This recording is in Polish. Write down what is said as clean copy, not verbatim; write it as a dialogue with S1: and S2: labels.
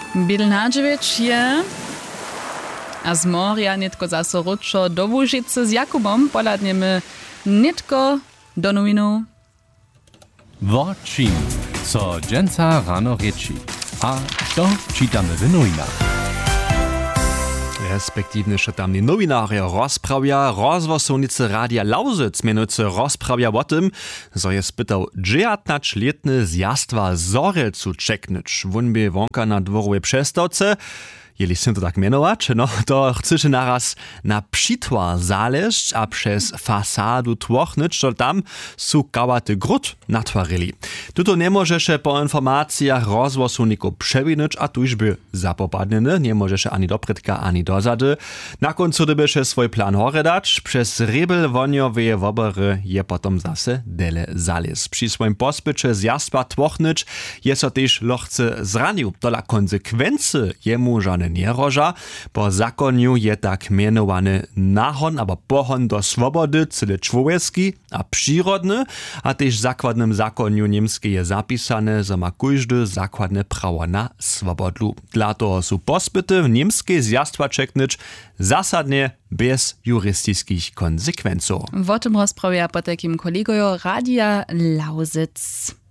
S1: Bielnadževič je a z morja nitko zase ručo do Łužice z Jakubom poladniemy nitko do nowinów.
S2: Worčin, co dżęca rano rieči. A to czytamy w nowinach.
S3: Respektívne še tam novinári rozpravia rozhlasovnice Radia Lausitz mienujúce rozpravia o tym, zo je spytał 19-letny zjazd Zorelcu čeknyč. Won by wonka na dvorowej przestawce. Jeli się to tak mianować, no to chcecie naraz na przitwar zaleźć, a przez fasadu tłochnyć, to tam su kałaty grud natwarili. Tuto nie może się po informacjach rozhlasowników przewinąć, a tuż by zapopadneny, nie może się ani do predka, ani do zady. Na końcu by się swój plan horedać, przez rebel woniowe wobory je potom zase dele zaleźć. Przy swoim pospycie zjazda tłochnyć jest to też lochce zranił. Dola konsekwency jemu żadne nie roża, po zakoniu je tak mianowany nahon, albo pohon do swobody, cyle człowiecki a przyrodny, a też w zakładnym zakoniu niemskie je zapisane, że ma każdy zakładne prawo na swobodu. Dla toho su pospyty w niemskie zjazda czeknyć zasadnie bez jurystycznych konsekwencji.
S1: W tym rozprawia po takim kolegoju Radia Lausitz.